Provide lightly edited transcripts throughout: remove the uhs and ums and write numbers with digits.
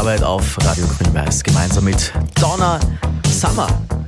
Arbeit auf Radio Grün-Weiß gemeinsam mit Donna Summer.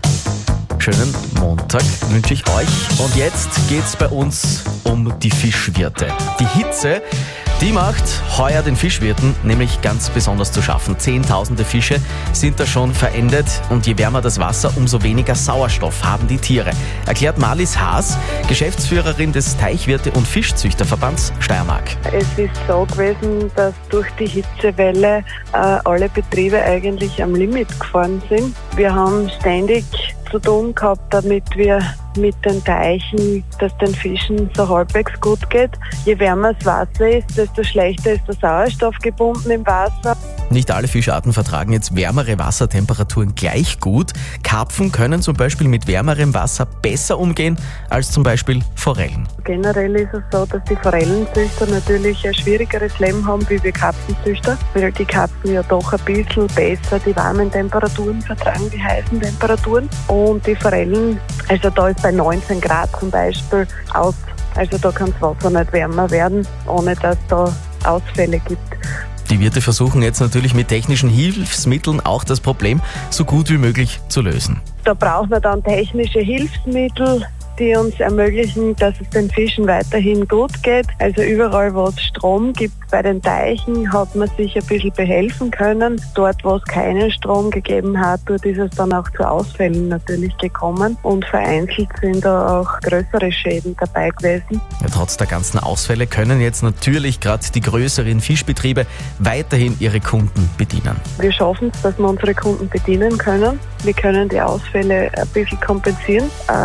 Schönen Montag wünsche ich euch. Und jetzt geht's bei uns um die Fischwirte. Die Hitze, die macht heuer den Fischwirten nämlich ganz besonders zu schaffen. Zehntausende Fische sind da schon verendet und je wärmer das Wasser, umso weniger Sauerstoff haben die Tiere. Erklärt Marlies Haas, Geschäftsführerin des Teichwirte- und Fischzüchterverbands Steiermark. Es ist so gewesen, dass durch die Hitzewelle alle Betriebe eigentlich am Limit gefahren sind. Wir haben ständig zu tun gehabt, damit wir mit den Teichen, dass den Fischen so halbwegs gut geht. Je wärmer das Wasser ist, desto schlechter ist der Sauerstoff gebunden im Wasser. Nicht alle Fischarten vertragen jetzt wärmere Wassertemperaturen gleich gut. Karpfen können zum Beispiel mit wärmerem Wasser besser umgehen als zum Beispiel Forellen. Generell ist es so, dass die Forellenzüchter natürlich ein schwierigeres Leben haben wie wir Karpfenzüchter, weil die Karpfen ja doch ein bisschen besser die warmen Temperaturen vertragen, die heißen Temperaturen. Und die Forellen, also da ist bei 19 Grad zum Beispiel aus. Also da kann das Wasser nicht wärmer werden, ohne dass es da Ausfälle gibt. Die Wirte versuchen jetzt natürlich mit technischen Hilfsmitteln auch das Problem so gut wie möglich zu lösen. Da brauchen wir dann technische Hilfsmittel, die uns ermöglichen, dass es den Fischen weiterhin gut geht. Also überall, wo es Strom gibt bei den Teichen, hat man sich ein bisschen behelfen können. Dort, wo es keinen Strom gegeben hat, dort ist es dann auch zu Ausfällen natürlich gekommen. Und vereinzelt sind da auch größere Schäden dabei gewesen. Ja, trotz der ganzen Ausfälle können jetzt natürlich gerade die größeren Fischbetriebe weiterhin ihre Kunden bedienen. Wir schaffen es, dass wir unsere Kunden bedienen können. Wir können die Ausfälle ein bisschen kompensieren.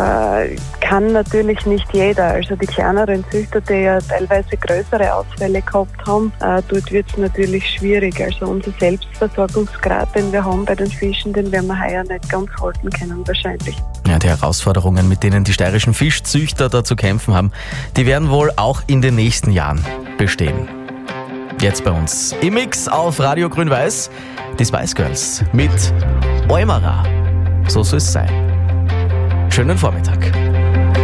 Kann natürlich nicht jeder. Also die kleineren Züchter, die ja teilweise größere Ausfälle gehabt haben, dort wird es natürlich schwierig. Also unser Selbstversorgungsgrad, den wir haben bei den Fischen, den werden wir heuer nicht ganz halten können wahrscheinlich. Ja, die Herausforderungen, mit denen die steirischen Fischzüchter da zu kämpfen haben, die werden wohl auch in den nächsten Jahren bestehen. Jetzt bei uns im Mix auf Radio Grün-Weiß die Spice Girls mit Eumara. So soll es sein. Schönen Vormittag.